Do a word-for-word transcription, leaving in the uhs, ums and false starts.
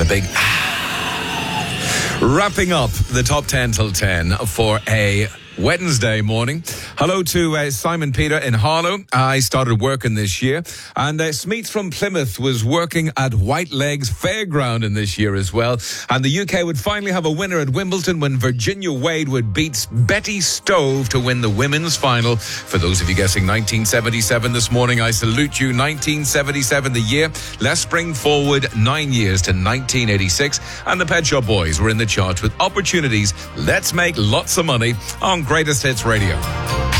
a big wrapping up the top ten till ten for a Wednesday morning. Hello to uh, Simon Peter in Harlow. I started working this year, and uh, Smeets from Plymouth was working at White Legs Fairground in this year as well. And the U K would finally have a winner at Wimbledon when Virginia Wade would beat Betty Stove to win the women's final. For those of you guessing nineteen seventy-seven this morning, I salute you. nineteen seventy-seven, the year. Let's spring forward nine years to nineteen eighty-six, and the Pet Shop Boys were in the charts with Opportunities. Let's make lots of money on Greatest Hits Radio.